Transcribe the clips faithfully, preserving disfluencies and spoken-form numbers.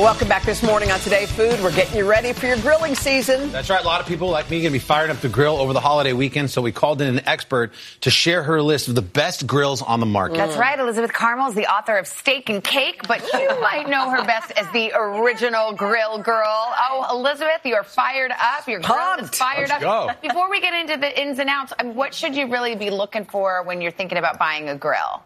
Welcome back this morning on Today Food. We're getting you ready for your grilling season. That's right. A lot of people like me are going to be fired up to grill over the holiday weekend, so we called in an expert to share her list of the best grills on the market. That's right. Elizabeth Carmel is the author of Steak and Cake, but you might know her best as the original grill girl. Oh, Elizabeth, you're fired up. Your grill is fired Let's up. go. Before we get into the ins and outs, what should you really be looking for when you're thinking about buying a grill?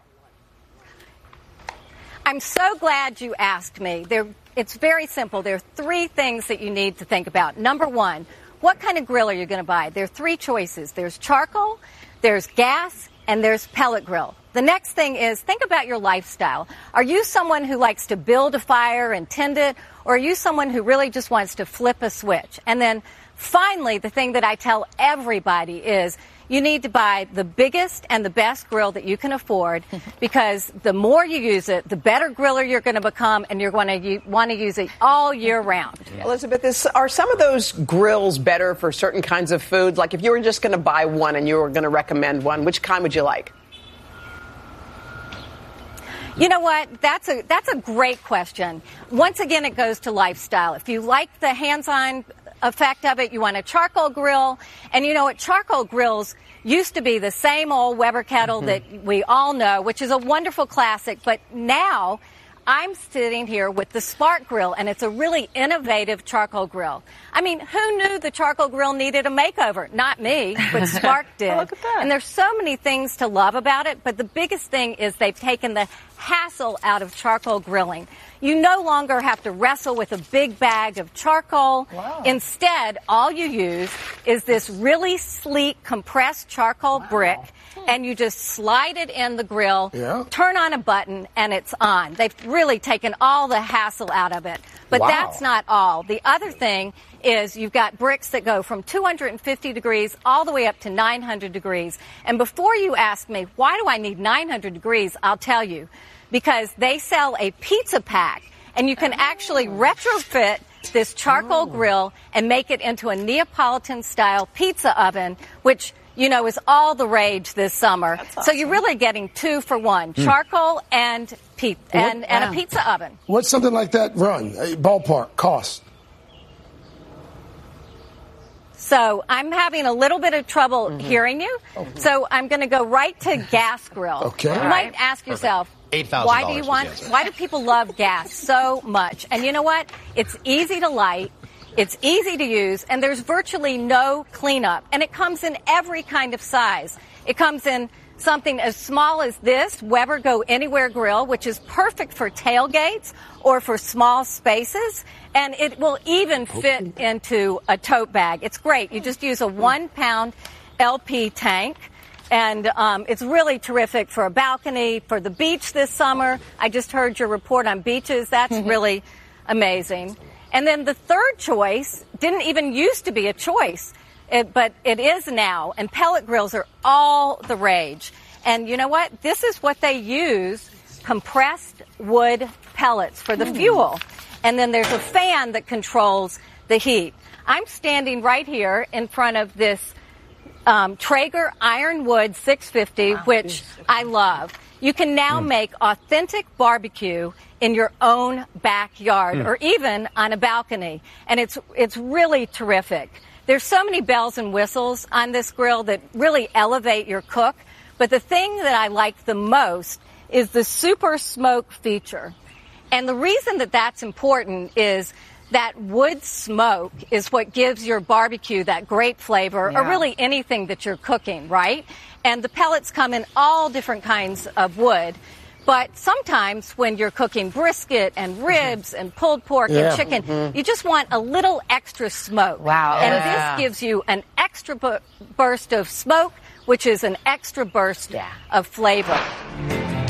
I'm so glad you asked me. There, it's very simple. There are three things that you need to think about. Number one, what kind of grill are you going to buy? There are three choices. There's charcoal, there's gas, and there's pellet grill. The next thing is think about your lifestyle. Are you someone who likes to build a fire and tend it, or are you someone who really just wants to flip a switch? And then finally, the thing that I tell everybody is you need to buy the biggest and the best grill that you can afford, because the more you use it, the better griller you're going to become, and you're going to want to use it all year round. Yeah. Elizabeth, is, are some of those grills better for certain kinds of foods? Like if you were just going to buy one and you were going to recommend one, which kind would you like? You know what? That's a that's a great question. Once again, it goes to lifestyle. If you like the hands-on effect of it, you want a charcoal grill. And you know what? Charcoal grills used to be the same old Weber kettle mm-hmm. that we all know, which is a wonderful classic. But now I'm sitting here with the Spark grill, and it's a really innovative charcoal grill. I mean, who knew the charcoal grill needed a makeover? Not me, but Spark did. Oh, look at that. And there's so many things to love about it, but the biggest thing is they've taken the hassle out of charcoal grilling. You no longer have to wrestle with a big bag of charcoal. Wow. Instead, all you use is this really sleek compressed charcoal wow. brick, and you just slide it in the grill, yeah. turn on a button, and it's on. They've really taken all the hassle out of it. But wow. that's not all. The other thing is you've got bricks that go from two hundred fifty degrees all the way up to nine hundred degrees. And before you ask me, why do I need nine hundred degrees, I'll tell you. Because they sell a pizza pack, and you can actually retrofit this charcoal grill and make it into a Neapolitan-style pizza oven, which, you know, is all the rage this summer. Awesome. So you're really getting two for one, mm. charcoal and, pe- and, and a pizza oven. What's something like that run? A ballpark cost? So I'm having a little bit of trouble mm-hmm. hearing you. Mm-hmm. So I'm going to go right to gas grill. Okay. You All might right. ask yourself, eight thousand why do you want, why do people love gas so much? And you know what? It's easy to light. It's easy to use, and there's virtually no cleanup. And it comes in every kind of size. It comes in something as small as this Weber Go Anywhere grill, which is perfect for tailgates or for small spaces. And it will even fit into a tote bag. It's great. You just use a one-pound L P tank. And um, it's really terrific for a balcony, for the beach this summer. I just heard your report on beaches. That's really amazing. And then the third choice didn't even used to be a choice, it, but it is now. And pellet grills are all the rage. And you know what? This is what they use, compressed wood pellets for the mm. fuel. And then there's a fan that controls the heat. I'm standing right here in front of this um, Traeger Ironwood six fifty, wow. which I love. You can now mm. make authentic barbecue in your own backyard mm. or even on a balcony. And it's it's really terrific. There's so many bells and whistles on this grill that really elevate your cook. But the thing that I like the most is the super smoke feature. And the reason that that's important is that wood smoke is what gives your barbecue that great flavor, yeah. or really anything that you're cooking, right? And the pellets come in all different kinds of wood. But sometimes when you're cooking brisket and ribs and pulled pork yeah. and chicken, mm-hmm. you just want a little extra smoke. Wow. And yeah. this gives you an extra bu- burst of smoke, which is an extra burst yeah. of flavor.